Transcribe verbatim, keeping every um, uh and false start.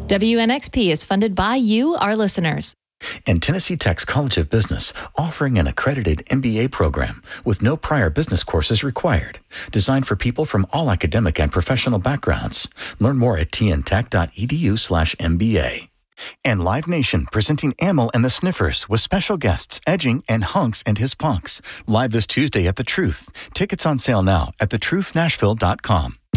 W N X P is funded by you, our listeners. And Tennessee Tech's College of Business, offering an accredited M B A program with no prior business courses required. Designed for people from all academic and professional backgrounds. Learn more at tntech.edu slash MBA. And Live Nation presenting Amyl and the Sniffers with special guests Edging and Hunks and His Punks. Live this Tuesday at The Truth. Tickets on sale now at the truth nashville dot com.